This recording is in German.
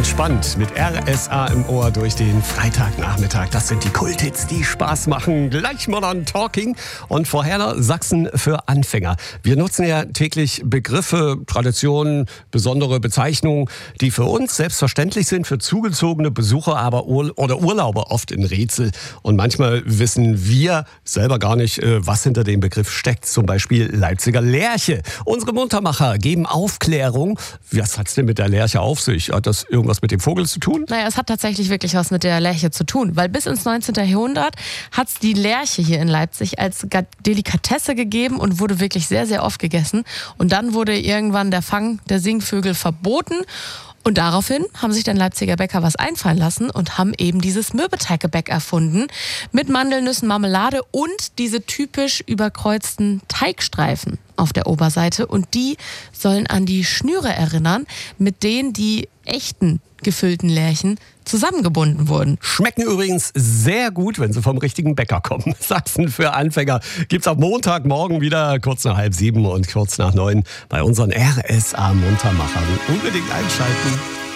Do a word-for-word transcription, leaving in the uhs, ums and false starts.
entspannt mit R S A im Ohr durch den Freitagnachmittag. Das sind die Kulthits, die Spaß machen. Gleich Modern Talking und vorher Sachsen für Anfänger. Wir nutzen ja täglich Begriffe, Traditionen, besondere Bezeichnungen, die für uns selbstverständlich sind, für zugezogene Besucher aber Ur- oder Urlauber oft ein Rätsel. Und manchmal wissen wir selber gar nicht, was hinter dem Begriff steckt. Zum Beispiel Leipziger Lerche. Unsere Muntermacher geben Aufklärung. Was hat's denn mit der Lerche auf sich? Hat das irgendwas mit dem Vogel zu tun? Naja, es hat tatsächlich wirklich was mit der Lerche zu tun, weil bis ins neunzehnten. Jahrhundert hat es die Lerche hier in Leipzig als Delikatesse gegeben und wurde wirklich sehr, sehr oft gegessen. Und dann wurde irgendwann der Fang der Singvögel verboten. Und daraufhin haben sich dann Leipziger Bäcker was einfallen lassen und haben eben dieses Mürbeteiggebäck erfunden mit Mandelnüssen, Marmelade und diese typisch überkreuzten Teigstreifen auf der Oberseite. Und die sollen an die Schnüre erinnern, mit denen die echten gefüllten Lerchen zusammengebunden wurden. Schmecken übrigens sehr gut, wenn sie vom richtigen Bäcker kommen. Sachsen für Anfänger gibt's am Montagmorgen wieder kurz nach halb sieben und kurz nach neun bei unseren R S A Muntermachern. Unbedingt einschalten.